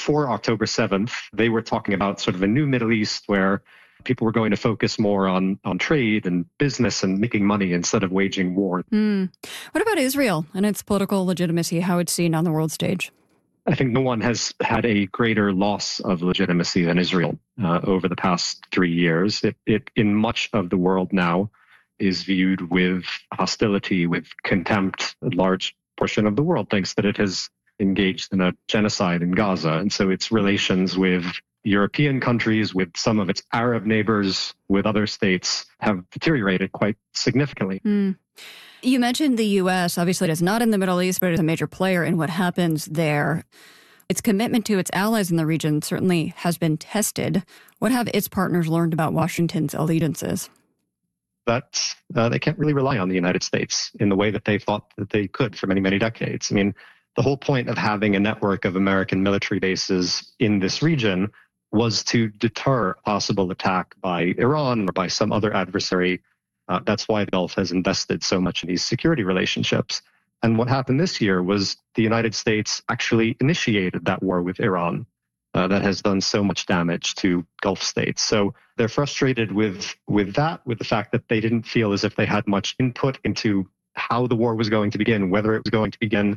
before October 7th, they were talking about sort of a new Middle East where people were going to focus more on trade and business and making money instead of waging war. What about Israel and its political legitimacy, how it's seen on the world stage? I think no one has had a greater loss of legitimacy than Israel over the past 3 years. It in much of the world now is viewed with hostility, with contempt. A large portion of the world thinks that it has engaged in a genocide in Gaza. And so its relations with European countries, with some of its Arab neighbors, with other states have deteriorated quite significantly. You mentioned the U.S. Obviously, it is not in the Middle East, but it is a major player in what happens there. Its commitment to its allies in the region certainly has been tested. What have its partners learned about Washington's allegiances? That they can't really rely on the United States in the way that they thought that they could for many, many decades. I mean, the whole point of having a network of American military bases in this region was to deter possible attack by Iran or by some other adversary. That's why the Gulf has invested so much in these security relationships. And what happened this year was the United States actually initiated that war with Iran that has done so much damage to Gulf states. So they're frustrated with the fact that they didn't feel as if they had much input into how the war was going to begin, whether it was going to begin.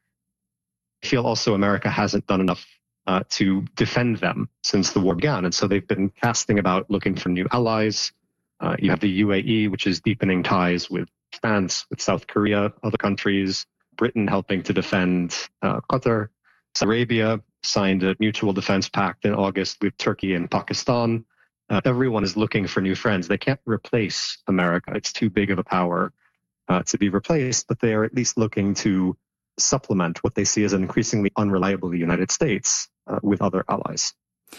I feel also America hasn't done enough to defend them since the war began. And so they've been casting about looking for new allies. You have the UAE, which is deepening ties with France, with South Korea, other countries, Britain helping to defend Qatar. Saudi Arabia signed a mutual defense pact in August with Turkey and Pakistan. Everyone is looking for new friends. They can't replace America. It's too big of a power to be replaced, but they are at least looking to supplement what they see as an increasingly unreliable United States with other allies.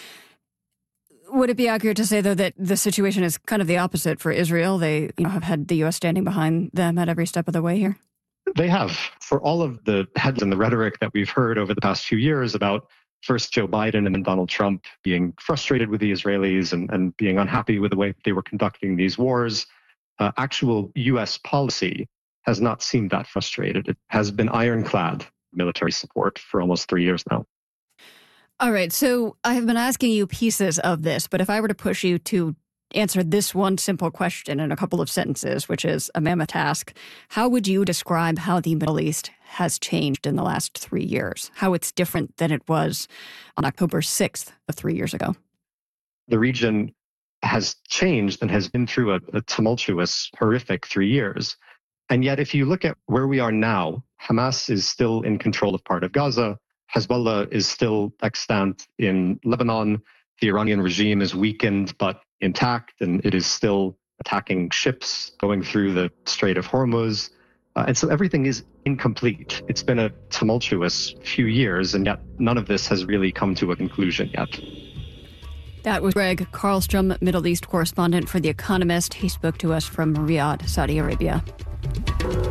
Would it be accurate to say, though, that the situation is kind of the opposite for Israel? They have had the U.S. standing behind them at every step of the way here? They have. For all of the heads and the rhetoric that we've heard over the past few years about first Joe Biden and then Donald Trump being frustrated with the Israelis and being unhappy with the way they were conducting these wars, actual U.S. policy has not seemed that frustrated. It has been ironclad military support for almost 3 years now. All right. So I have been asking you pieces of this, but if I were to push you to answer this one simple question in a couple of sentences, which is a mammoth task, how would you describe how the Middle East has changed in the last 3 years? How it's different than it was on October 6th of 3 years ago? The region has changed and has been through a tumultuous, horrific 3 years. And yet, if you look at where we are now, Hamas is still in control of part of Gaza. Hezbollah is still extant in Lebanon. The Iranian regime is weakened but intact, and it is still attacking ships going through the Strait of Hormuz. And so everything is incomplete. It's been a tumultuous few years, and yet none of this has really come to a conclusion yet. That was Greg Carlstrom, Middle East correspondent for The Economist. He spoke to us from Riyadh, Saudi Arabia.